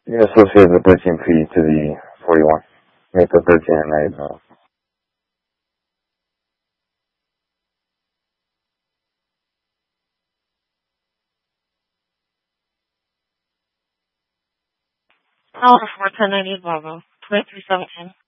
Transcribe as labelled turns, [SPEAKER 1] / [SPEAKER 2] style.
[SPEAKER 1] You associate the 13P to the 41. Make the 13 at night.
[SPEAKER 2] Tower 41090 Bravo, 2317.